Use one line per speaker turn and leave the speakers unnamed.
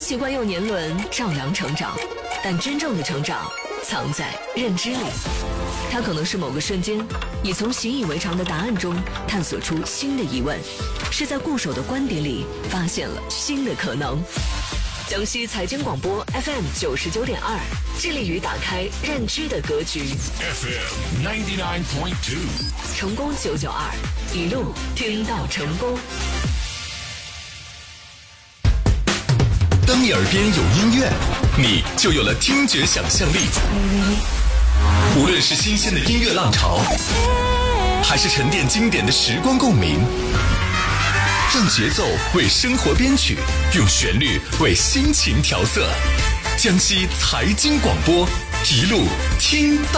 习惯用年轮丈量成长，但真正的成长藏在认知里。它可能是某个瞬间，你从习以为常的答案中探索出新的疑问，是在固守的观点里发现了新的可能。江西财经广播 FM 99.2，致力于打开认知的格局。
FM 99.2，
成功992，一路听到成功。
当你耳边有音乐，你就有了听觉想象力。无论是新鲜的音乐浪潮，还是沉淀经典的时光共鸣，让节奏为生活编曲，用旋律为心情调色。江西财经广播，一路听到